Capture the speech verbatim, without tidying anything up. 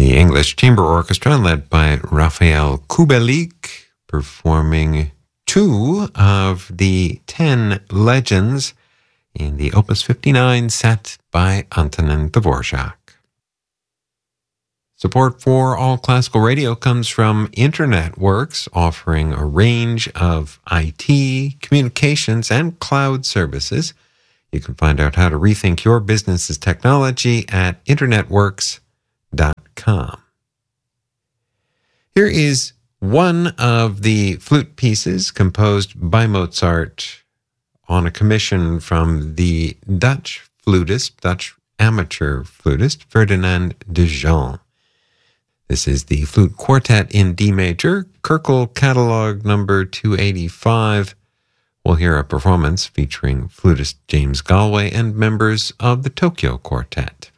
The English Chamber Orchestra, led by Raphael Kubelik, performing two of the ten legends in the Opus fifty-nine set by Antonin Dvorak. Support for All Classical Radio comes from Internet Works, offering a range of I T, communications, and cloud services. You can find out how to rethink your business's technology at internet works dot com. Here is one of the flute pieces composed by Mozart on a commission from the Dutch flutist, Dutch amateur flutist, Ferdinand de Jong. This is the Flute Quartet in D major, Köchel Catalog number two eighty-five. We'll hear a performance featuring flutist James Galway and members of the Tokyo Quartet.